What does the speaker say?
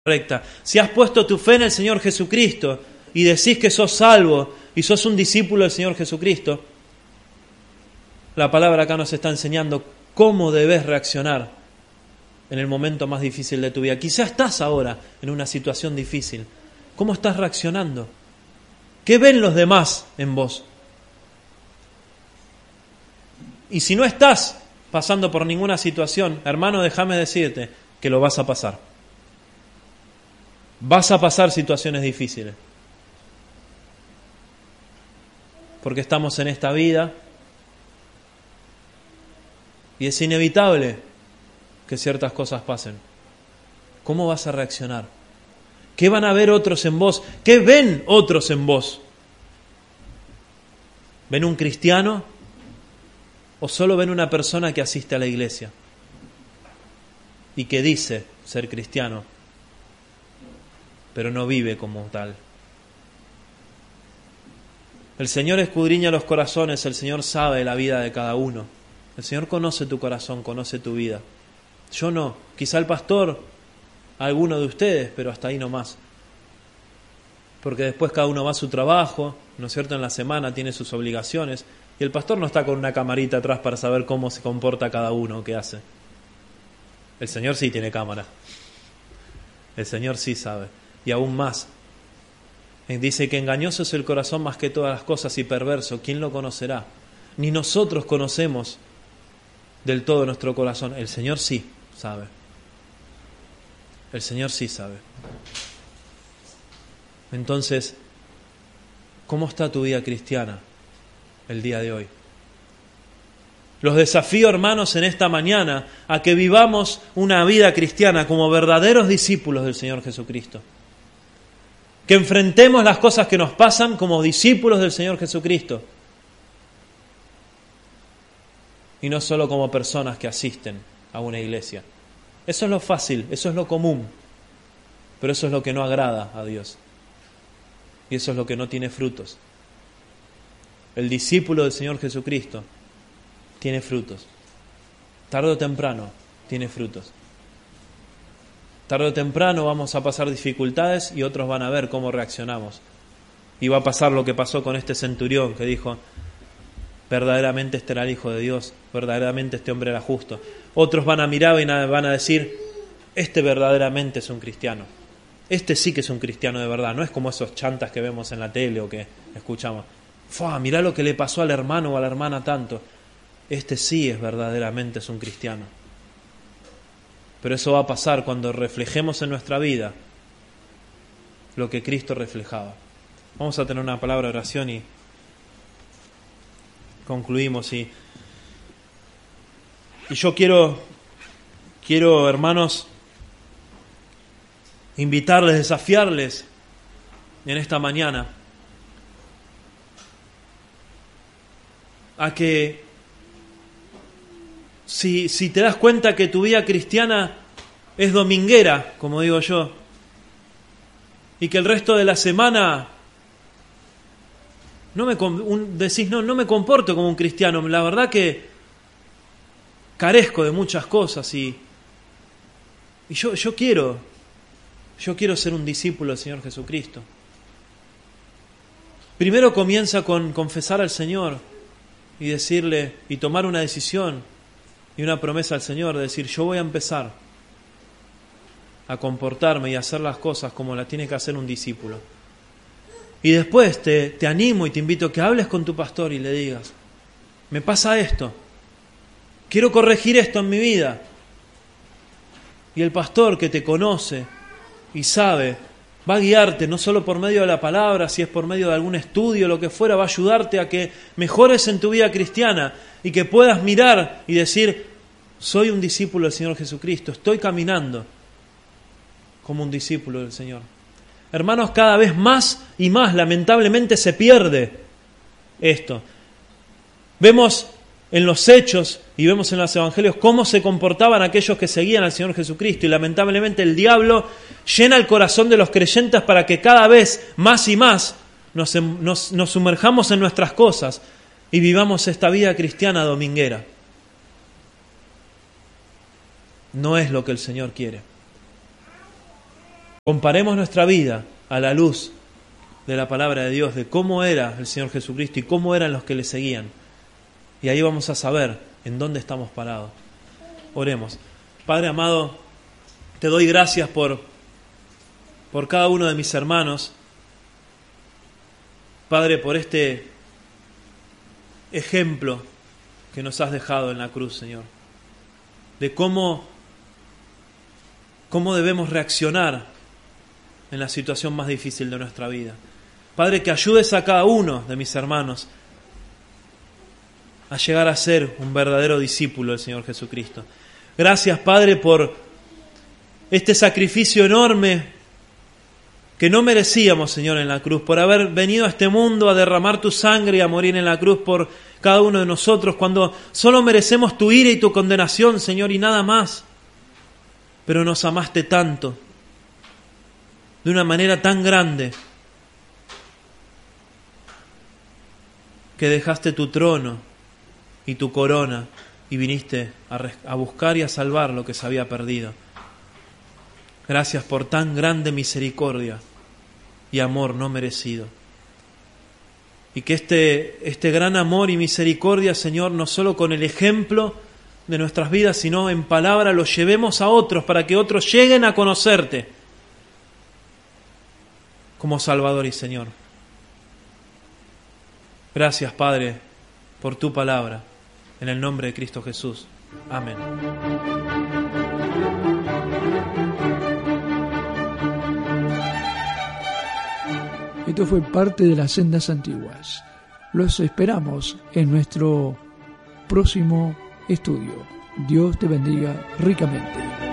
correcta, si has puesto tu fe en el Señor Jesucristo y decís que sos salvo y sos un discípulo del Señor Jesucristo, la palabra acá nos está enseñando cómo debes reaccionar en el momento más difícil de tu vida. Quizá estás ahora en una situación difícil. ¿Cómo estás reaccionando? ¿Qué ven los demás en vos? Y si no estás pasando por ninguna situación, hermano, déjame decirte que lo vas a pasar. Vas a pasar situaciones difíciles. Porque estamos en esta vida y es inevitable que ciertas cosas pasen. ¿Cómo vas a reaccionar? ¿Qué van a ver otros en vos? ¿Qué ven otros en vos? ¿Ven un cristiano o solo ven una persona que asiste a la iglesia y que dice ser cristiano, pero no vive como tal? El Señor escudriña los corazones, el Señor sabe la vida de cada uno. El Señor conoce tu corazón, conoce tu vida. Yo no, quizá el pastor, alguno de ustedes, pero hasta ahí nomás. Porque después cada uno va a su trabajo, ¿no es cierto? En la semana tiene sus obligaciones. Y el pastor no está con una camarita atrás para saber cómo se comporta cada uno, qué hace. El Señor sí tiene cámara. El Señor sí sabe. Y aún más. Dice que engañoso es el corazón más que todas las cosas y perverso. ¿Quién lo conocerá? Ni nosotros conocemos del todo nuestro corazón. El Señor sí sabe. El Señor sí sabe. Entonces, ¿cómo está tu vida cristiana el día de hoy? Los desafío, hermanos, en esta mañana a que vivamos una vida cristiana como verdaderos discípulos del Señor Jesucristo. Que enfrentemos las cosas que nos pasan como discípulos del Señor Jesucristo. Y no solo como personas que asisten a una iglesia. Eso es lo fácil, eso es lo común. Pero eso es lo que no agrada a Dios. Y eso es lo que no tiene frutos. El discípulo del Señor Jesucristo tiene frutos. Tarde o temprano tiene frutos. Tarde o temprano vamos a pasar dificultades y otros van a ver cómo reaccionamos. Y va a pasar lo que pasó con este centurión que dijo: verdaderamente este era el Hijo de Dios, verdaderamente este hombre era justo. Otros van a mirar y van a decir: este verdaderamente es un cristiano. Este sí que es un cristiano de verdad. No es como esos chantas que vemos en la tele o que escuchamos. Mirá lo que le pasó al hermano o a la hermana tanto. Este sí es verdaderamente es un cristiano. Pero eso va a pasar cuando reflejemos en nuestra vida lo que Cristo reflejaba. Vamos a tener una palabra de oración y concluimos. Y yo quiero, hermanos, invitarles, desafiarles en esta mañana a que si te das cuenta que tu vida cristiana es dominguera, como digo yo, y que el resto de la semana decís, no me comporto como un cristiano, la verdad que carezco de muchas cosas y yo quiero ser un discípulo del Señor Jesucristo. Primero comienza con confesar al Señor y decirle y tomar una decisión y una promesa al Señor de decir: yo voy a empezar a comportarme y a hacer las cosas como las tiene que hacer un discípulo. Y después te animo y te invito a que hables con tu pastor y le digas: me pasa esto, quiero corregir esto en mi vida. Y el pastor, que te conoce y sabe, va a guiarte no solo por medio de la palabra, si es por medio de algún estudio, lo que fuera, va a ayudarte a que mejores en tu vida cristiana y que puedas mirar y decir: soy un discípulo del Señor Jesucristo, estoy caminando como un discípulo del Señor. Hermanos, cada vez más y más lamentablemente se pierde esto. Vemos en los hechos y vemos en los evangelios cómo se comportaban aquellos que seguían al Señor Jesucristo, y lamentablemente el diablo llena el corazón de los creyentes para que cada vez más y más nos sumerjamos en nuestras cosas y vivamos esta vida cristiana dominguera. No es lo que el Señor quiere. Comparemos nuestra vida a la luz de la palabra de Dios, de cómo era el Señor Jesucristo y cómo eran los que le seguían. Y ahí vamos a saber en dónde estamos parados. Oremos. Padre amado, te doy gracias por cada uno de mis hermanos. Padre, por este ejemplo que nos has dejado en la cruz, Señor, de cómo debemos reaccionar en la situación más difícil de nuestra vida. Padre, que ayudes a cada uno de mis hermanos a llegar a ser un verdadero discípulo del Señor Jesucristo. Gracias, Padre, por este sacrificio enorme que no merecíamos, Señor, en la cruz, por haber venido a este mundo a derramar tu sangre y a morir en la cruz por cada uno de nosotros, cuando solo merecemos tu ira y tu condenación, Señor, y nada más. Pero nos amaste tanto, de una manera tan grande, que dejaste tu trono y tu corona y viniste a buscar y a salvar lo que se había perdido. Gracias por tan grande misericordia y amor no merecido. Y que este gran amor y misericordia, Señor, no solo con el ejemplo de nuestras vidas, sino en palabra, lo llevemos a otros para que otros lleguen a conocerte como Salvador y Señor. Gracias, Padre, por tu palabra. En el nombre de Cristo Jesús. Amén. Esto fue parte de las Sendas Antiguas. Los esperamos en nuestro próximo estudio. Dios te bendiga ricamente.